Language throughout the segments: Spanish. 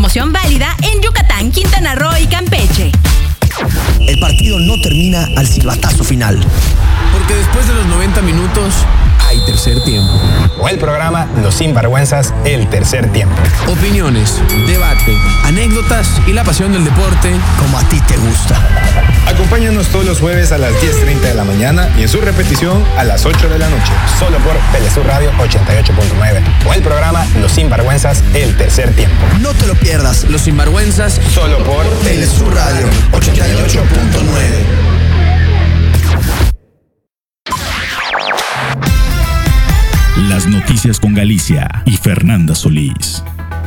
promoción válida en Yucatán, Quintana Roo y Campeche. El partido no termina al silbatazo final. Porque después de los 90 minutos hay tercer tiempo. O el programa Los Sinvergüenzas, el tercer tiempo. Opiniones, debate, anécdotas y la pasión del deporte como a ti te gusta. Acompáñanos todos los jueves a las 10:30 de la mañana y en su repetición a las 8 de la noche. Solo por Telesur Radio 88.9. O el programa Los Sinvergüenzas, el tercer tiempo. No te lo pierdas. Los Sinvergüenzas, solo por Telesur Radio 88.9. Las noticias con Galicia y Fernanda Solís.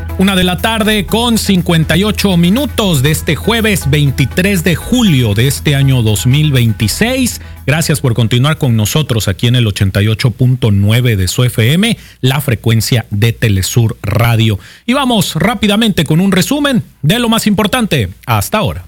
1:58 de este jueves 23 de julio de este año 2026. Gracias por continuar con nosotros aquí en el 88.9 de su FM, la frecuencia de Telesur Radio. Y vamos rápidamente con un resumen de lo más importante hasta ahora.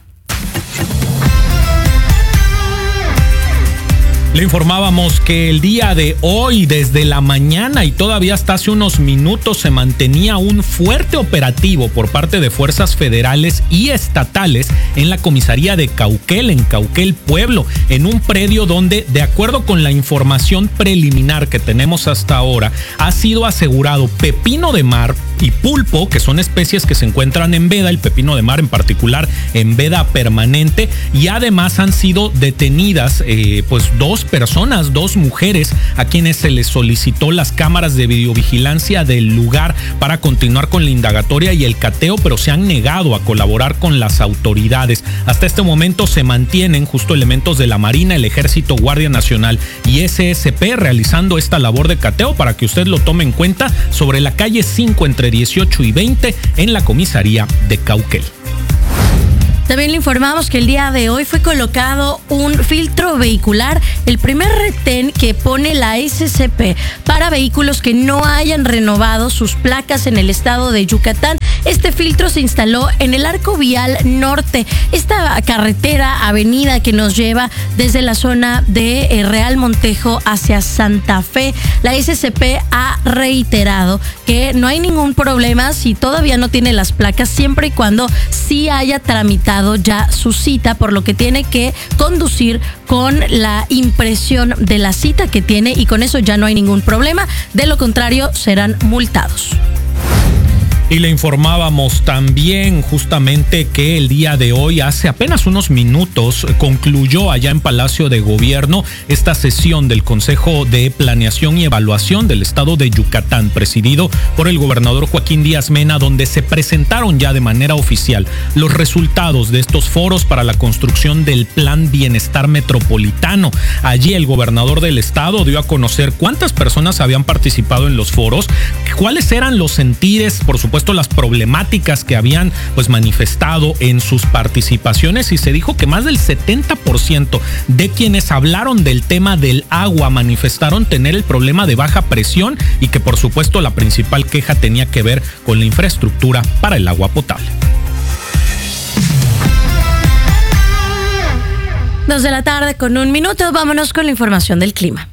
Le informábamos que el día de hoy, desde la mañana y todavía hasta hace unos minutos, se mantenía un fuerte operativo por parte de fuerzas federales y estatales en la comisaría de Cauquel, en Cauquel Pueblo, en un predio donde, de acuerdo con la información preliminar que tenemos hasta ahora, ha sido asegurado pepino de mar y pulpo, que son especies que se encuentran en veda, el pepino de mar en particular en veda permanente, y además han sido detenidas dos mujeres a quienes se les solicitó las cámaras de videovigilancia del lugar para continuar con la indagatoria y el cateo, pero se han negado a colaborar con las autoridades. Hasta este momento se mantienen justo elementos de la Marina, el Ejército, Guardia Nacional y SSP realizando esta labor de cateo para que usted lo tome en cuenta sobre la calle 5 entre 18 y 20 en la comisaría de Cauquel. También le informamos que el día de hoy fue colocado un filtro vehicular, el primer retén que pone la SCP para vehículos que no hayan renovado sus placas en el estado de Yucatán. Este filtro se instaló en el Arco Vial Norte, esta carretera, avenida que nos lleva desde la zona de Real Montejo hacia Santa Fe. La SCP ha reiterado que no hay ningún problema si todavía no tiene las placas, siempre y cuando sí haya tramitado ya su cita, por lo que tiene que conducir con la impresión de la cita que tiene y con eso ya no hay ningún problema. De lo contrario, serán multados. Y le informábamos también justamente que el día de hoy, hace apenas unos minutos, concluyó allá en Palacio de Gobierno esta sesión del Consejo de Planeación y Evaluación del Estado de Yucatán, presidido por el gobernador Joaquín Díaz Mena, donde se presentaron ya de manera oficial los resultados de estos foros para la construcción del Plan Bienestar Metropolitano. Allí el gobernador del estado dio a conocer cuántas personas habían participado en los foros, cuáles eran los sentires, por supuesto las problemáticas que habían manifestado en sus participaciones, y se dijo que más del 70% de quienes hablaron del tema del agua manifestaron tener el problema de baja presión y que por supuesto la principal queja tenía que ver con la infraestructura para el agua potable. 2:00 con 1 minuto, vámonos con la información del clima.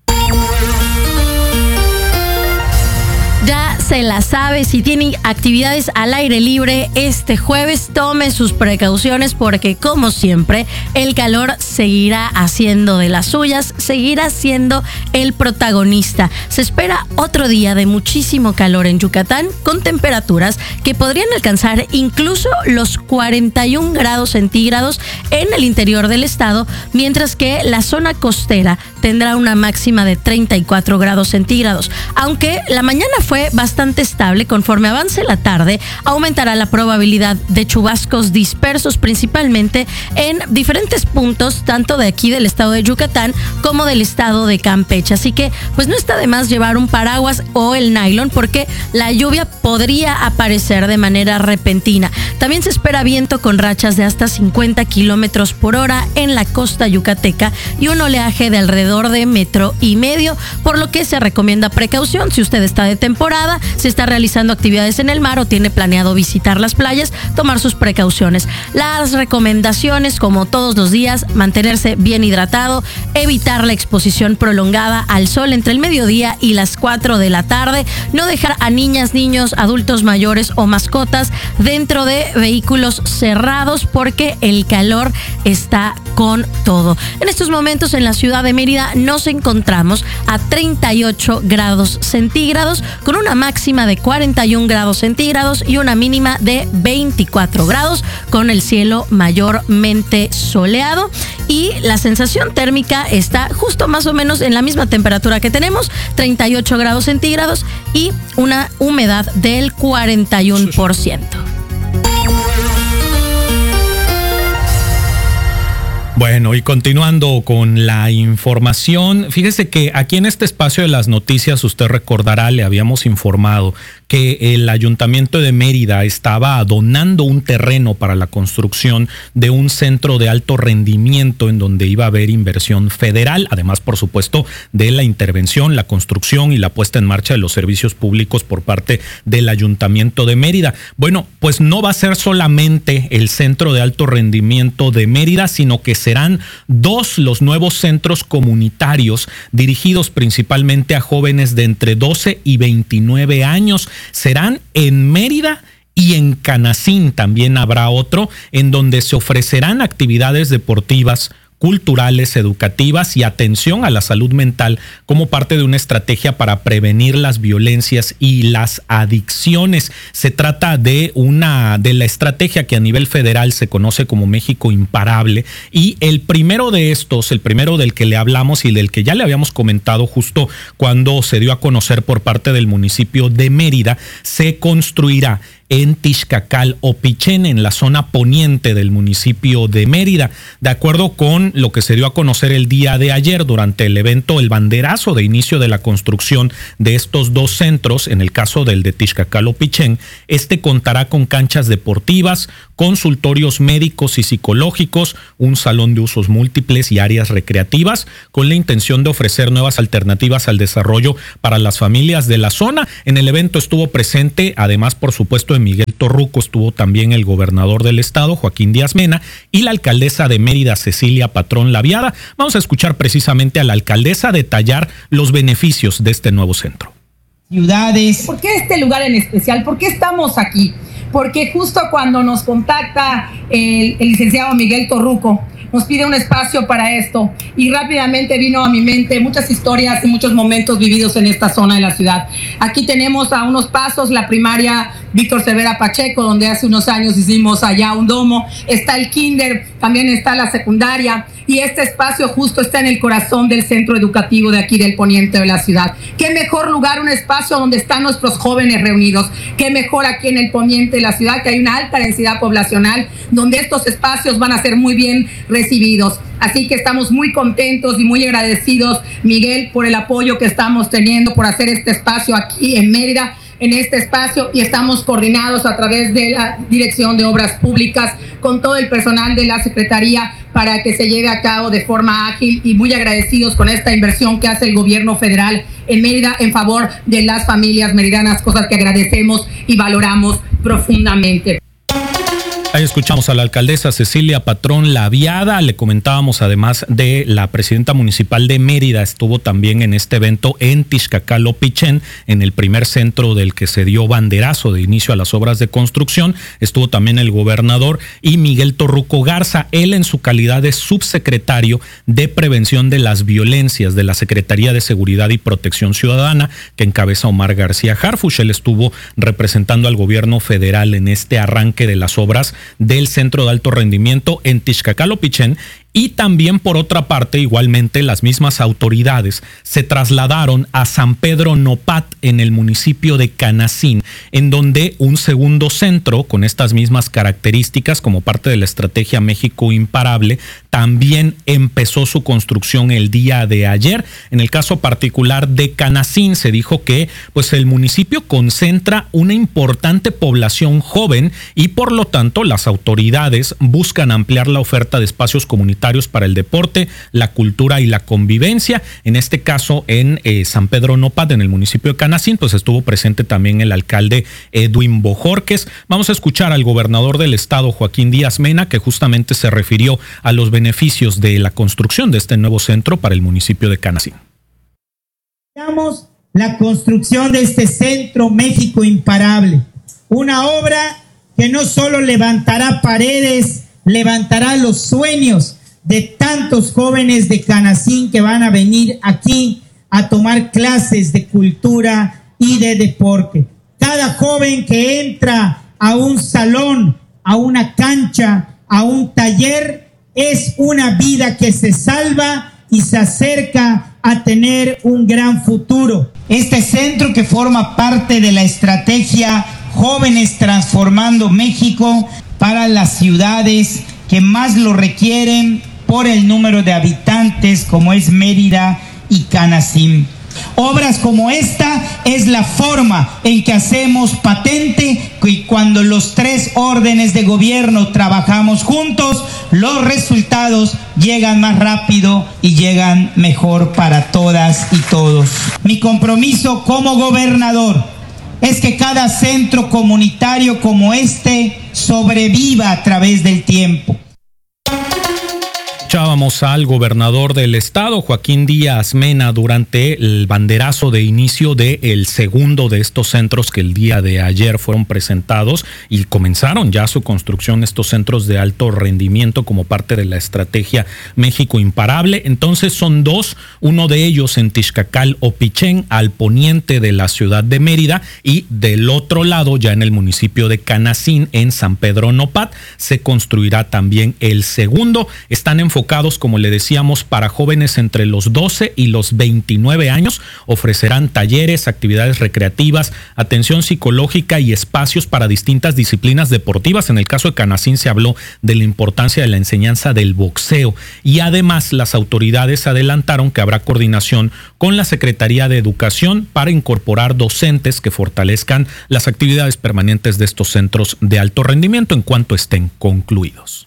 Ya se la sabe, si tiene actividades al aire libre este jueves, tome sus precauciones porque, como siempre, el calor seguirá haciendo de las suyas, seguirá siendo el protagonista. Se espera otro día de muchísimo calor en Yucatán, con temperaturas que podrían alcanzar incluso los 41 grados centígrados en el interior del estado, mientras que la zona costera tendrá una máxima de 34 grados centígrados. Aunque la mañana fue bastante estable, conforme avance la tarde aumentará la probabilidad de chubascos dispersos, principalmente en diferentes puntos, tanto de aquí del estado de Yucatán como del estado de Campeche. Así que no está de más llevar un paraguas o el nylon, porque la lluvia podría aparecer de manera repentina. También se espera viento con rachas de hasta 50 kilómetros por hora en la costa yucateca y un oleaje de alrededor de 1,5 metros, por lo que se recomienda precaución si usted está de temporada, si está realizando actividades en el mar o tiene planeado visitar las playas, tomar sus precauciones. Las recomendaciones, como todos los días, mantenerse bien hidratado, evitar la exposición prolongada al sol entre el mediodía y las 4 de la tarde, no dejar a niñas, niños, adultos mayores o mascotas dentro de vehículos cerrados porque el calor está con todo. En estos momentos en la ciudad de Mérida nos encontramos a 38 grados centígrados con una máxima de 41 grados centígrados y una mínima de 24 grados con el cielo mayormente soleado y la sensación térmica está justo más o menos en la misma temperatura que tenemos, 38 grados centígrados y una humedad del 41%. Bueno, y continuando con la información, fíjese que aquí en este espacio de las noticias, usted recordará, le habíamos informado que el Ayuntamiento de Mérida estaba donando un terreno para la construcción de un centro de alto rendimiento en donde iba a haber inversión federal, además, por supuesto, de la intervención, la construcción y la puesta en marcha de los servicios públicos por parte del Ayuntamiento de Mérida. Bueno, pues no va a ser solamente el centro de alto rendimiento de Mérida, sino que serán 2 los nuevos centros comunitarios dirigidos principalmente a jóvenes de entre 12 y 29 años. Serán en Mérida y en Canacín. También habrá otro en donde se ofrecerán actividades deportivas, culturales, educativas y atención a la salud mental como parte de una estrategia para prevenir las violencias y las adicciones. Se trata de la estrategia que a nivel federal se conoce como México Imparable, y el primero de estos, el primero del que le hablamos y del que ya le habíamos comentado justo cuando se dio a conocer por parte del municipio de Mérida, se construirá en Tixcacal o Pichén, en la zona poniente del municipio de Mérida. De acuerdo con lo que se dio a conocer el día de ayer durante el evento, el banderazo de inicio de la construcción de estos 2 centros, en el caso del de Tixcacal o Pichén, este contará con canchas deportivas, consultorios médicos y psicológicos, un salón de usos múltiples y áreas recreativas, con la intención de ofrecer nuevas alternativas al desarrollo para las familias de la zona. En el evento estuvo presente, además, por supuesto, de Miguel Torruco, estuvo también el gobernador del estado, Joaquín Díaz Mena, y la alcaldesa de Mérida, Cecilia Patrón Laviada. Vamos a escuchar precisamente a la alcaldesa detallar los beneficios de este nuevo centro. Ciudades. ¿Por qué este lugar en especial? ¿Por qué estamos aquí? Porque justo cuando nos contacta el licenciado Miguel Torruco, nos pide un espacio para esto y rápidamente vino a mi mente muchas historias y muchos momentos vividos en esta zona de la ciudad. Aquí tenemos a unos pasos la primaria Víctor Cervera Pacheco, donde hace unos años hicimos allá un domo. Está el kinder, también está la secundaria, y este espacio justo está en el corazón del centro educativo de aquí del poniente de la ciudad. Qué mejor lugar, un espacio donde están nuestros jóvenes reunidos. Qué mejor aquí en el poniente de la ciudad, que hay una alta densidad poblacional, donde estos espacios van a ser muy bien recibidos. Así que estamos muy contentos y muy agradecidos, Miguel, por el apoyo que estamos teniendo, por hacer este espacio aquí en Mérida, en este espacio, y estamos coordinados a través de la Dirección de Obras Públicas con todo el personal de la Secretaría para que se lleve a cabo de forma ágil, y muy agradecidos con esta inversión que hace el gobierno federal en Mérida en favor de las familias meridanas, cosas que agradecemos y valoramos profundamente. Ahí escuchamos a la alcaldesa Cecilia Patrón Laviada. Le comentábamos además de la presidenta municipal de Mérida, estuvo también en este evento en Tixcacal o Pichén, en el primer centro del que se dio banderazo de inicio a las obras de construcción. Estuvo también el gobernador y Miguel Torruco Garza, él en su calidad de subsecretario de Prevención de las Violencias de la Secretaría de Seguridad y Protección Ciudadana, que encabeza Omar García Harfuch. Él estuvo representando al gobierno federal en este arranque de las obras del Centro de Alto Rendimiento en Tixcacal o Pichén, Y también, por otra parte, igualmente las mismas autoridades se trasladaron a San Pedro Nopat en el municipio de Canacín, en donde un segundo centro con estas mismas características como parte de la estrategia México Imparable también empezó su construcción el día de ayer. En el caso particular de Canacín se dijo que pues el municipio concentra una importante población joven y por lo tanto las autoridades buscan ampliar la oferta de espacios comunitarios para el deporte, la cultura y la convivencia. En este caso en San Pedro Nopat, en el municipio de Canacín, pues estuvo presente también el alcalde Edwin Bojorquez. Vamos a escuchar al gobernador del estado, Joaquín Díaz Mena, que justamente se refirió a los beneficios de la construcción de este nuevo centro para el municipio de Canacín. La construcción de este Centro México Imparable, una obra que no solo levantará paredes, levantará los sueños de tantos jóvenes de Canacín que van a venir aquí a tomar clases de cultura y de deporte. Cada joven que entra a un salón, a una cancha, a un taller, es una vida que se salva y se acerca a tener un gran futuro. Este centro, que forma parte de la estrategia Jóvenes Transformando México, para las ciudades que más lo requieren por el número de habitantes, como es Mérida y Canacín. Obras como esta es la forma en que hacemos patente que cuando los tres órdenes de gobierno trabajamos juntos, los resultados llegan más rápido y llegan mejor para todas y todos. Mi compromiso como gobernador es que cada centro comunitario como este sobreviva a través del tiempo. Escuchábamos al gobernador del estado, Joaquín Díaz Mena, durante el banderazo de inicio del segundo de estos centros que el día de ayer fueron presentados y comenzaron ya su construcción, estos centros de alto rendimiento como parte de la estrategia México Imparable. Entonces son dos, uno de ellos en Tixcacal o Pichén, al poniente de la ciudad de Mérida, y del otro lado, ya en el municipio de Canacín, en San Pedro Nopat, se construirá también el segundo. Están enfocados, como le decíamos, para jóvenes entre los 12 y los 29 años. Ofrecerán talleres, actividades recreativas, atención psicológica y espacios para distintas disciplinas deportivas. En el caso de Canacín se habló de la importancia de la enseñanza del boxeo y además las autoridades adelantaron que habrá coordinación con la Secretaría de Educación para incorporar docentes que fortalezcan las actividades permanentes de estos centros de alto rendimiento en cuanto estén concluidos.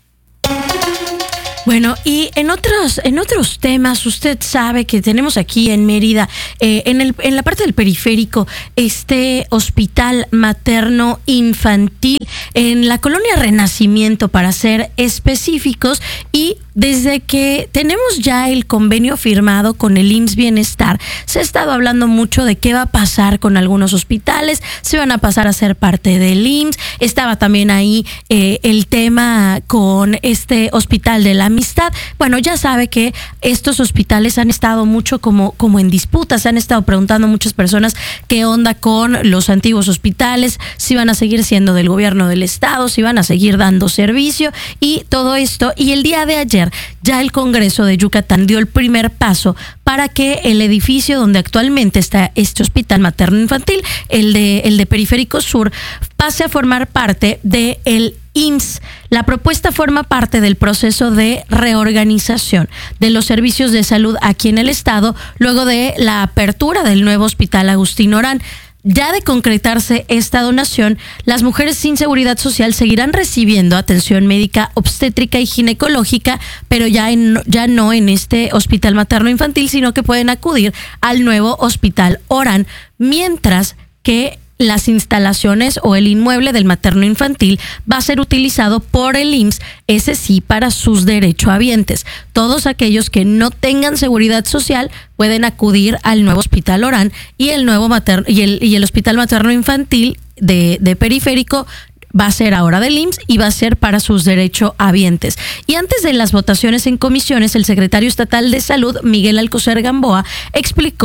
Bueno, y en otros temas, usted sabe que tenemos aquí en Mérida, en la parte del periférico, este hospital materno infantil en la colonia Renacimiento, para ser específicos, y desde que tenemos ya el convenio firmado con el IMSS Bienestar, se ha estado hablando mucho de qué va a pasar con algunos hospitales, se van a pasar a ser parte del IMSS. Estaba también ahí el tema con este hospital de la Amistad. Bueno, ya sabe que estos hospitales han estado mucho como en disputa. Se han estado preguntando muchas personas qué onda con los antiguos hospitales, si van a seguir siendo del gobierno del estado, si van a seguir dando servicio y todo esto. Y el día de ayer ya el Congreso de Yucatán dio el primer paso para que el edificio donde actualmente está este hospital materno infantil, el de Periférico Sur, pase a formar parte del IMSS. La propuesta forma parte del proceso de reorganización de los servicios de salud aquí en el estado, luego de la apertura del nuevo hospital Agustín Orán. Ya de concretarse esta donación, las mujeres sin seguridad social seguirán recibiendo atención médica, obstétrica y ginecológica, pero ya no en este hospital materno infantil, sino que pueden acudir al nuevo hospital Orán, mientras que las instalaciones o el inmueble del materno infantil va a ser utilizado por el IMSS, ese sí, para sus derechohabientes. Todos aquellos que no tengan seguridad social pueden acudir al nuevo hospital Orán, y el nuevo y el hospital materno infantil de Periférico va a ser ahora del IMSS y va a ser para sus derechohabientes. Y antes de las votaciones en comisiones, el secretario estatal de Salud, Miguel Alcocer Gamboa, explicó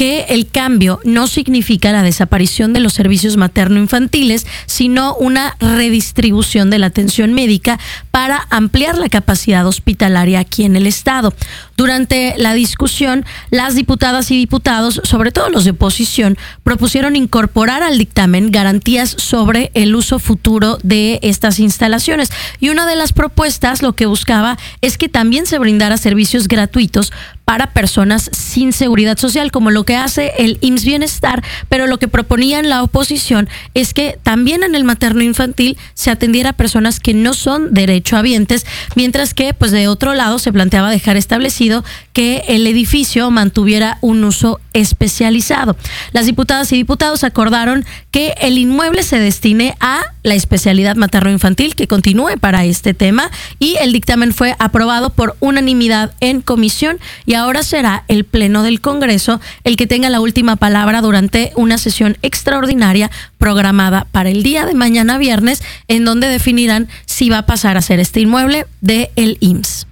que el cambio no significa la desaparición de los servicios materno-infantiles, sino una redistribución de la atención médica para ampliar la capacidad hospitalaria aquí en el estado. Durante la discusión, las diputadas y diputados, sobre todo los de oposición, propusieron incorporar al dictamen garantías sobre el uso futuro de estas instalaciones. Y una de las propuestas lo que buscaba es que también se brindara servicios gratuitos para personas sin seguridad social, como lo que hace el IMSS Bienestar, pero lo que proponían la oposición es que también en el materno infantil se atendiera a personas que no son derechohabientes, mientras que pues de otro lado se planteaba dejar establecido que el edificio mantuviera un uso especializado. Las diputadas y diputados acordaron que el inmueble se destine a la especialidad materno-infantil, que continúe para este tema, y el dictamen fue aprobado por unanimidad en comisión y ahora será el Pleno del Congreso el que tenga la última palabra durante una sesión extraordinaria programada para el día de mañana viernes, en donde definirán si va a pasar a ser este inmueble del IMSS.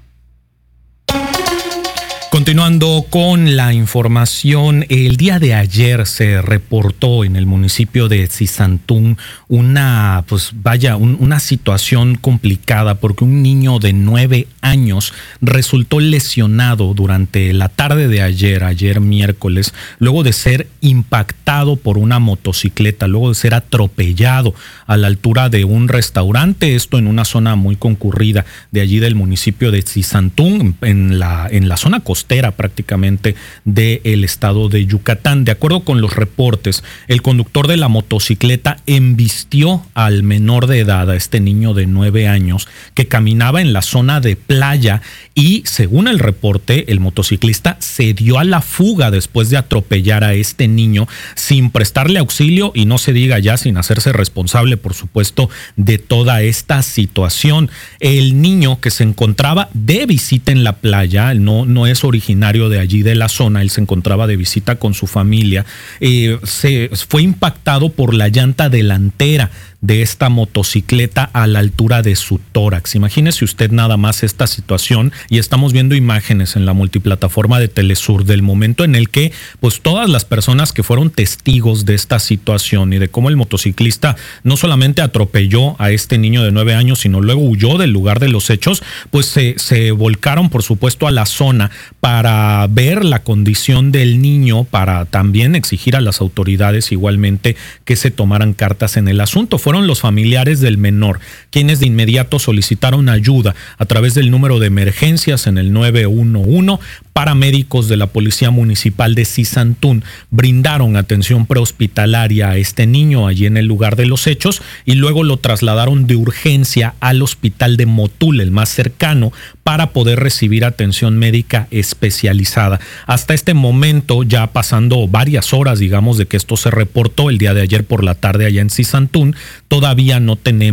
Continuando con la información, el día de ayer se reportó en el municipio de Zizantún una situación complicada porque un niño de 9 años resultó lesionado durante la tarde de ayer miércoles, luego de ser impactado por una motocicleta, luego de ser atropellado a la altura de un restaurante, esto en una zona muy concurrida de allí del municipio de Zizantún, en la zona costera prácticamente del estado de Yucatán. De acuerdo con los reportes, el conductor de la motocicleta embistió al menor de edad, a este niño de 9 años, que caminaba en la zona de playa y, según el reporte, el motociclista se dio a la fuga después de atropellar a este niño sin prestarle auxilio y no se diga ya sin hacerse responsable, por supuesto, de toda esta situación. El niño, que se encontraba de visita en la playa, no es originario de allí de la zona, él se encontraba de visita con su familia, fue impactado por la llanta delantera de esta motocicleta a la altura de su tórax. Imagínese usted nada más esta situación, y estamos viendo imágenes en la multiplataforma de Telesur del momento en el que pues todas las personas que fueron testigos de esta situación y de cómo el motociclista no solamente atropelló a este niño de 9 años, sino luego huyó del lugar de los hechos, pues se volcaron por supuesto a la zona para ver la condición del niño, para también exigir a las autoridades igualmente que se tomaran cartas en el asunto. Fueron los familiares del menor quienes de inmediato solicitaron ayuda a través del número de emergencias en el 911. Paramédicos de la Policía Municipal de Zizantún brindaron atención prehospitalaria a este niño allí en el lugar de los hechos y luego lo trasladaron de urgencia al hospital de Motul, el más cercano, para poder recibir atención médica especializada. Hasta este momento, ya pasando varias horas, digamos, de que esto se reportó el día de ayer por la tarde allá en Zizantún, todavía no tenemos